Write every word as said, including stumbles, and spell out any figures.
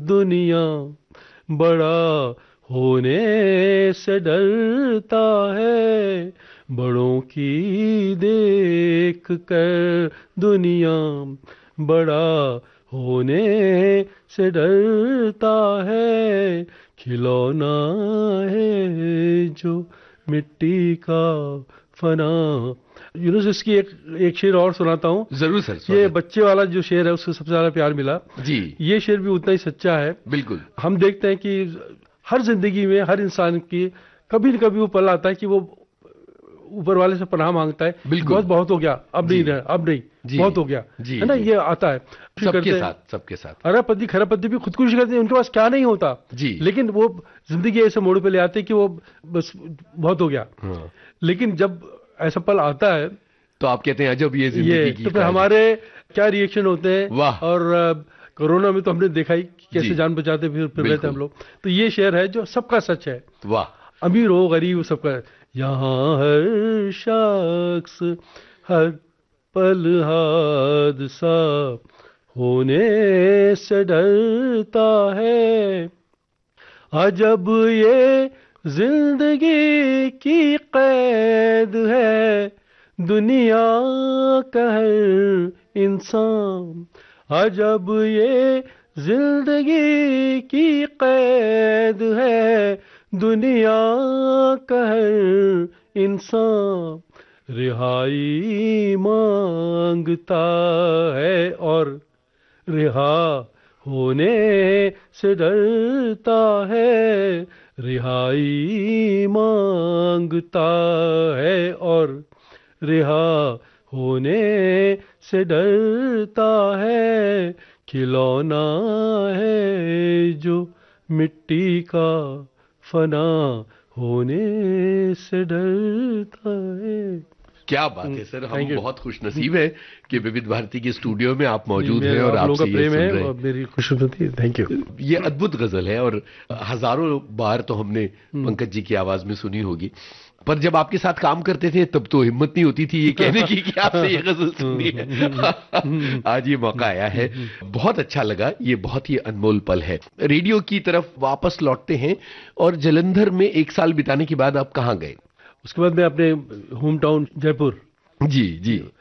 दुनिया बड़ा होने से डरता है, बड़ों की देख कर दुनिया बड़ा होने से डरता है, खिलौना है जो मिट्टी का फना। यूनुस, इसकी एक एक शेर और सुनाता हूँ। जरूर सर। ये बच्चे वाला जो शेर है उसको सबसे ज्यादा प्यार मिला जी। ये शेर भी उतना ही सच्चा है। बिल्कुल। हम देखते हैं कि हर जिंदगी में हर इंसान की कभी न कभी वो पल आता है कि वो ऊपर वाले से पनाह मांगता है। बहुत बहुत हो गया, अब नहीं रहा, अब नहीं, बहुत हो गया, है ना। ये आता है सबके साथ, सबके साथ। अरबपति खरबपति भी खुदकुशी करते हैं, उनके पास क्या नहीं होता जी, लेकिन वो जिंदगी ऐसे मोड़ पे ले आते हैं कि वो बस बहुत हो गया। हाँ। लेकिन जब ऐसा पल आता है तो आप कहते हैं अजब ये जिंदगी की, तो फिर हमारे क्या रिएक्शन होते हैं। वाह। और कोरोना में तो हमने देखा ही कैसे जान बचाते फिर फिर रहे थे हम लोग। तो ये शेर है जो सबका सच है। वाह। अमीर हो गरीब सबका, यहाँ हर शख्स हर पल हादसा होने से डरता है, अजब ये जिंदगी की कैद है दुनिया का हर इंसान, अजब ये जिंदगी की कैद है दुनिया का हर इंसान, रिहाई मांगता है और रिहा होने से डरता है, रिहाई मांगता है और रिहा होने से डरता है, खिलौना है जो मिट्टी का फना होने से डरता है। क्या बात है सर, हम बहुत खुश नसीब है कि विविध भारती के स्टूडियो में आप मौजूद हैं और आपसे ये सुन रहे हैं। मेरी खुशनुदी है, थैंक यू। ये अद्भुत गजल है और हजारों बार तो हमने पंकज जी की आवाज में सुनी होगी, पर जब आपके साथ काम करते थे तब तो हिम्मत नहीं होती थी ये कहने की कि आपसे ये गजल सुननी है। आज ये मौका आया है, बहुत अच्छा लगा, ये बहुत ही अनमोल पल है। रेडियो की तरफ वापस लौटते हैं और जालंधर में एक साल बिताने के बाद आप कहाँ गए? उसके बाद मैं अपने होम टाउन जयपुर जी जी